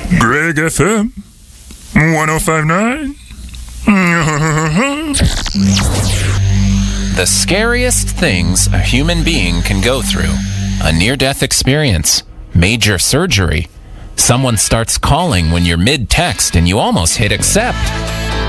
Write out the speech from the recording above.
Greg FM 1059. The scariest things a human being can go through. A near-death experience. Major surgery. Someone starts calling when you're mid-text and you almost hit accept.